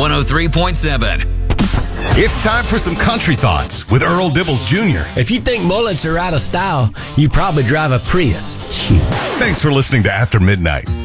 103.7. It's time for some country thoughts with Earl Dibbles Jr. If you think mullets are out of style, you probably drive a Prius. Shoot. Thanks for listening to After Midnight.